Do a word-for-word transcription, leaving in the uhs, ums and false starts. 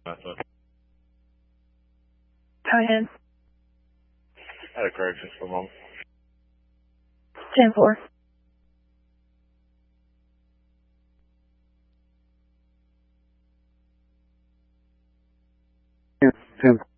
Method. Go ahead. I had a correction just for a moment. ten four. ten.